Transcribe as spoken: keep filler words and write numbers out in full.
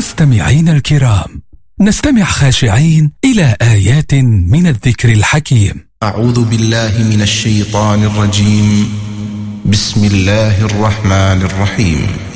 مستمعين الكرام، نستمع خاشعين إلى آيات من الذكر الحكيم. أعوذ بالله من الشيطان الرجيم. بسم الله الرحمن الرحيم.